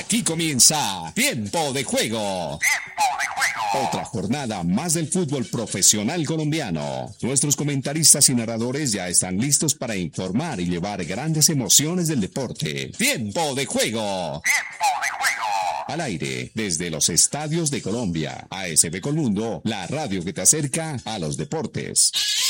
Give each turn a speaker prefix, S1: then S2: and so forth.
S1: Aquí comienza Tiempo de Juego. Otra jornada más del fútbol profesional colombiano. Nuestros comentaristas y narradores ya están listos para informar y llevar grandes emociones del deporte. Tiempo de Juego. Al aire, desde los estadios de Colombia. ASB Colmundo, la radio que te acerca a los deportes.